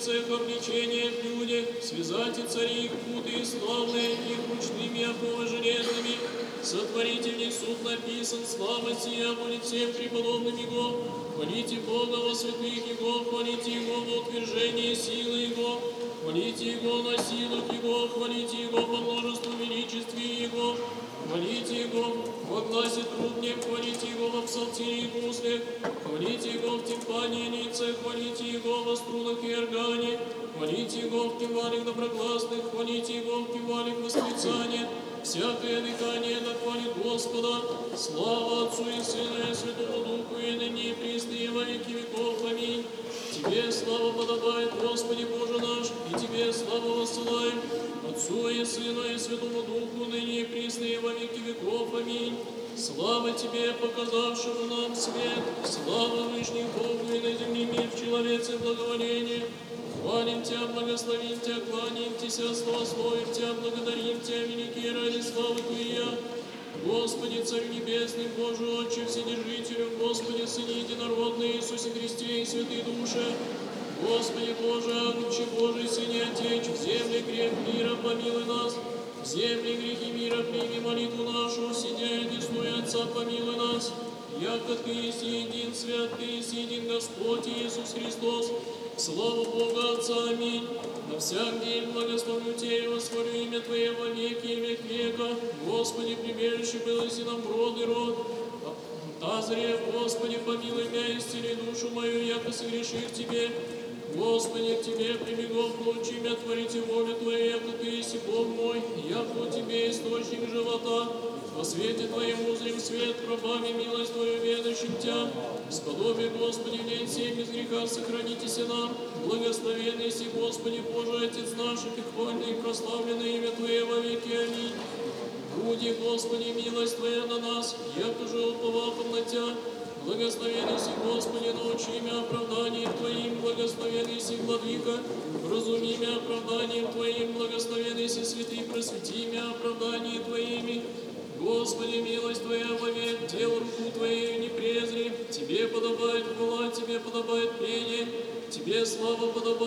цех обличения в люди, связать и цари их путы и славные, их ручными оковы железными, сотворительный суд написан, слава сия будет всем преподобным Его. Хвалите Бога во святых Его, хвалите Его во утверждении силы Его, хвалите Его на силах Его, хвалите Его по множеству величестве Его, хвалите Его во гласе труднем, хвалите Его во псалтире и гуслях, хвалите Его в тимпане и лице, хвалите Его во струнах и органе, хвалите Его в кимвалях доброгласных, хвалите Его в кимвалях восклицания. Всякое дыхание да хвалит Господа, слава Отцу и Сыну и Святому Духу, и ныне и присно и во веки веков. Аминь. Тебе слава подобает, Господи Боже наш, и Тебе славу воссылаем, Отцу и Сыну и Святому Духу, ныне и присно и во веки веков. Аминь. Слава Тебе, показавшему нам свет, слава Вышних Богу и на земле мир в человеце благоволение. Хвалим Тебя, благословим Тебя, кланяем Тебя, славословим Тебя, благодарим Тебя, великие ради славы Твоя. Господи, Царь Небесный, Боже, Отче, Вседержителю, Господи, Сыне Единородный, Иисусе Христе и Святой Душе, Господи, Боже, Агнче Божий, Сыне Отече, в земле грех мира помилуй нас, в земле грехи мира прими молитву нашу, сидя и десную Отца помилуй нас, яко Ты есть един свят, Ты есть един Господь Иисус Христос, слава Бога Отца, аминь. На всяк день благословлю Тебя и восхвалю имя Твое во веки и век века. Господи, прибежище было си нам род и род. Азрев, Господи, помилуй меня, исцели душу мою, яко согрешив Тебе. Господи, к Тебе прибегов, научи меня творить волю Твою, яко Ты есть Бог мой, яко у Тебе источник живота. Во свете Твоем узрим свет, пробави милость Твою, ведущим Тебя. Сподоби, Господи, в день сей без греха сохранитесь нам. Благословенный си, Господи, Боже, Отец наш, и хвальный и прославленное имя Твое во веки. Аминь. Буди, Господи, милость Твоя на нас, яко же уповахом на Тебя. Благословенный си, Господи, научи меня оправданием Твоим, благословенный си, Владыка, вразуми меня оправданием Твоим, благословенный си, Святый, просвети меня оправданием Твоими. Господи, милость Твоя вовек, дело руку Твоею не презри, Тебе подобает хвала, Тебе подобает пение, Тебе слава подобает.